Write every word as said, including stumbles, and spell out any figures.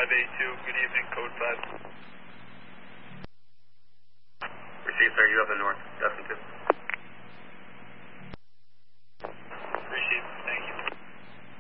five eight two, good evening, code five. Receive, sir, you have the north, Destin two.